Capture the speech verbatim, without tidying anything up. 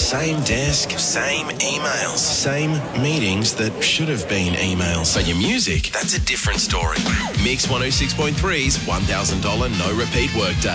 Same desk, same emails, same meetings that should have been emails. But your music, that's a different story. Mix one oh six point three's one thousand dollars no repeat workday.